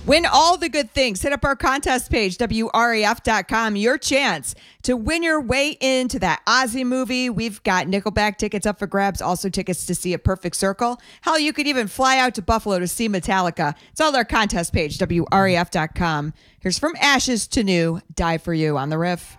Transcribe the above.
Win all the good things. Hit up our contest page, WRAF.com. Your chance to win your way into that Ozzy movie. We've got Nickelback tickets up for grabs, also tickets to see A Perfect Circle. Hell, you could even fly out to Buffalo to see Metallica. It's all our contest page, WRAF.com. Here's From Ashes to New, Die For You on the Riff.